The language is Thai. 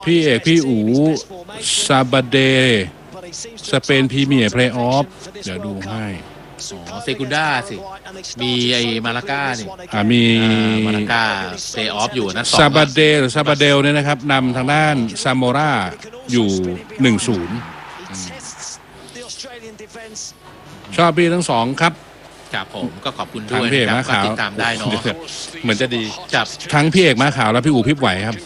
พี่เอกพี่อูซาบาเดสเปนพรีเมียร์เพลย์ออฟเดี๋ยวดูให้อ๋อเซกุนด้าสิมีไอ้มาลาก้านี่มีมาลาก้าเพลย์ออฟอยู่นะซาบาเดหรือซาบาเดลเนี่ยนะครับนำทางด้านซามโมราอยู่ 1-0 ชอบพี่ทั้งสองครับครับผมก็ขอบคุณด้วยนะครับก็ติดตามได้เนาะเหมือนจะดีจับทั้งพี่เอกม้าขาวและพี่อู๋พี่ไหวครับ